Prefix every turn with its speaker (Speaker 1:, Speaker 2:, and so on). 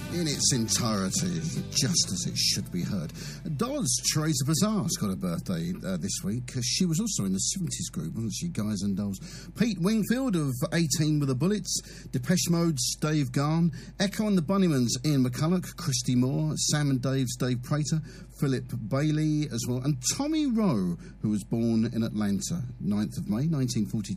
Speaker 1: in its entirety, just as it should be heard. Dolls, Teresa Bazar's got a birthday this week. She was also in the 70s group, wasn't she, Guys and Dolls? Pete Wingfield of 18 with the Bullets, Depeche Mode's Dave Garn, Echo and the Bunnymen's Ian McCulloch, Christy Moore, Sam and Dave's Dave Prater, Philip Bailey as well, and Tommy Rowe, who was born in Atlanta, 9th of May, 1942.